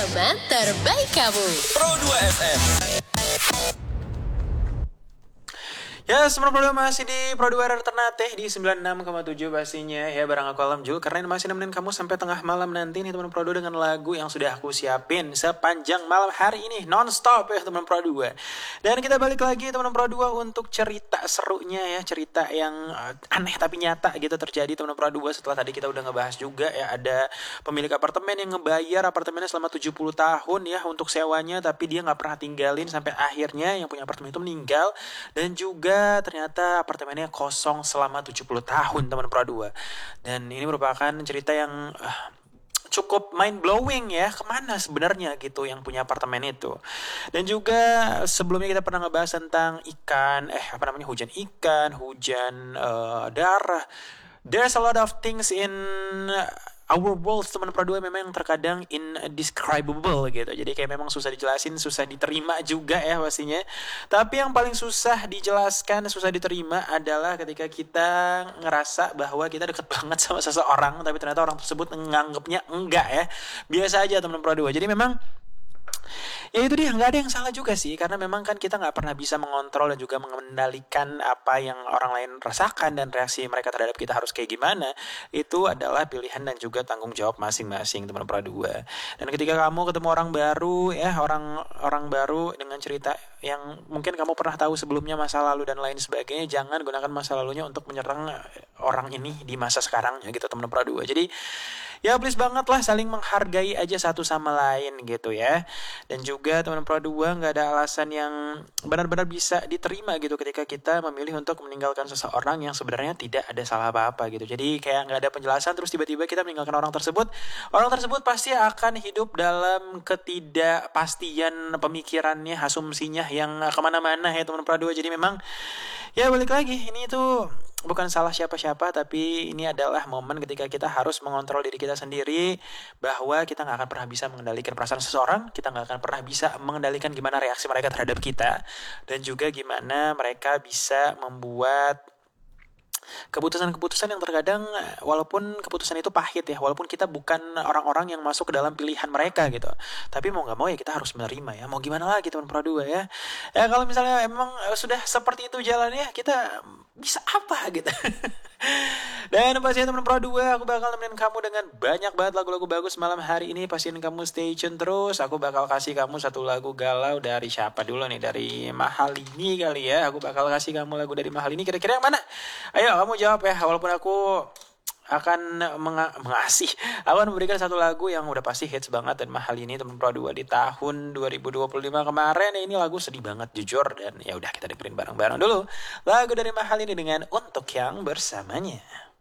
Teman terbaik kamu. Pro 2 FM. Ya, semua Pro 2 masih di Pro 2 Ternate di 96,7 pastinya ya, bareng aku Alam Jul, karena ini masih nemenin kamu sampai tengah malam nanti nih teman Pro 2 dengan lagu yang sudah aku siapin sepanjang malam hari ini non-stop ya teman Pro 2. Dan kita balik lagi teman Pro 2 untuk cerita serunya ya, cerita yang aneh tapi nyata gitu terjadi teman Pro 2. Setelah tadi kita udah ngebahas juga ya, ada pemilik apartemen yang ngebayar apartemennya selama 70 tahun ya untuk sewanya, tapi dia nggak pernah tinggalin sampai akhirnya yang punya apartemen itu meninggal, dan juga ternyata apartemennya kosong selama 70 tahun teman Pro 2. Dan ini merupakan cerita yang cukup mind blowing ya, kemana sebenarnya gitu yang punya apartemen itu. Dan juga sebelumnya kita pernah ngebahas tentang ikan, hujan ikan, hujan darah. There's a lot of things in our world teman Pro 2 memang yang terkadang indescribable gitu. Jadi kayak memang susah dijelasin, susah diterima juga ya pastinya. Tapi yang paling susah dijelaskan, susah diterima adalah ketika kita ngerasa bahwa kita deket banget sama seseorang, tapi ternyata orang tersebut menganggapnya enggak ya, biasa aja teman Pro 2. Jadi memang ya itu dia, nggak ada yang salah juga sih, karena memang kan kita nggak pernah bisa mengontrol dan juga mengendalikan apa yang orang lain rasakan dan reaksi mereka terhadap kita harus kayak gimana. Itu adalah pilihan dan juga tanggung jawab masing-masing teman Pro 2. Dan ketika kamu ketemu orang baru ya, orang baru dengan cerita yang mungkin kamu pernah tahu sebelumnya, masa lalu dan lain sebagainya, jangan gunakan masa lalunya untuk menyerang orang ini di masa sekarang ya gitu teman Pro 2. Jadi ya please banget lah, saling menghargai aja satu sama lain gitu ya. Dan juga teman Pro 2, gak ada alasan yang benar-benar bisa diterima gitu ketika kita memilih untuk meninggalkan seseorang yang sebenarnya tidak ada salah apa-apa gitu. Jadi kayak gak ada penjelasan terus tiba-tiba kita meninggalkan orang tersebut. Orang tersebut pasti akan hidup dalam ketidakpastian pemikirannya, asumsinya yang kemana-mana ya teman Pro 2. Jadi memang ya balik lagi, ini tuh bukan salah siapa-siapa, tapi ini adalah momen ketika kita harus mengontrol diri kita sendiri, bahwa kita gak akan pernah bisa mengendalikan perasaan seseorang, kita gak akan pernah bisa mengendalikan gimana reaksi mereka terhadap kita, dan juga gimana mereka bisa membuat keputusan-keputusan yang terkadang walaupun keputusan itu pahit ya, walaupun kita bukan orang-orang yang masuk ke dalam pilihan mereka gitu, tapi mau gak mau ya kita harus menerima ya, mau gimana lagi teman Pro 2 ya. Ya kalau misalnya emang sudah seperti itu jalannya, kita bisa apa gitu. Dan pastinya teman Pro 2, aku bakal nemenin kamu dengan banyak banget lagu-lagu bagus malam hari ini. Pastiin kamu stay tune terus. Aku bakal kasih kamu satu lagu galau dari siapa dulu nih, dari Mahalini kali ya. Aku bakal kasih kamu lagu dari Mahalini, kira-kira yang mana? Ayo kamu jawab ya, walaupun aku akan akan memberikan satu lagu yang udah pasti hits banget dan mahal ini teman Pro 2 di tahun 2025 kemarin. Ini lagu sedih banget jujur, dan ya udah kita dengerin bareng-bareng dulu lagu dari mahal ini dengan Untuk Yang Bersamanya.